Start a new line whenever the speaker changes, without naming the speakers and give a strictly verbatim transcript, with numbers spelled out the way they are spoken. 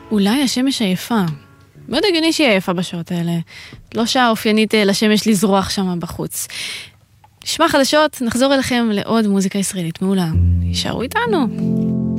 אולי השמש עייפה. מאוד הגיוני שהיא עייפה בשעות האלה. לא שעה אופיינית לשמש לזרוח שם בחוץ. נשמע חדשות, נחזור אליכם לעוד מוזיקה ישראלית מעולה. יישארו איתנו.